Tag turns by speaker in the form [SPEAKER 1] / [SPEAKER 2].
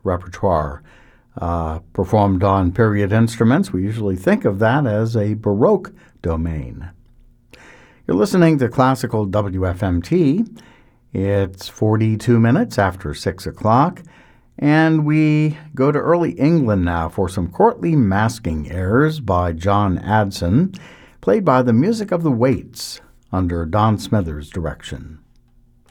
[SPEAKER 1] repertoire. Performed on period instruments, we usually think of that as a Baroque domain. You're listening to Classical WFMT. It's 42 minutes after 6 o'clock, and we go to early England now for some courtly masking airs by John Adson, played by the Music of the Waits under Don Smithers' direction.